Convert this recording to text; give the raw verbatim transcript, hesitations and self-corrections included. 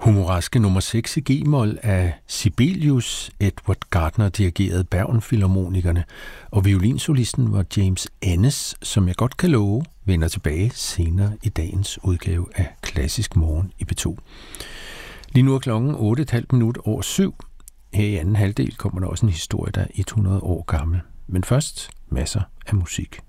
Humoreske nummer seks i G-mol af Sibelius, Edward Gardner dirigerede Bergen-filharmonikerne, og violinsolisten var James Ennis, som jeg godt kan love, vender tilbage senere i dagens udgave af Klassisk Morgen i P to. Lige nu er klokken otte komma fem minut over syv. Her i anden halvdel kommer der også en historie, der er hundrede år gammel. Men først masser af musik.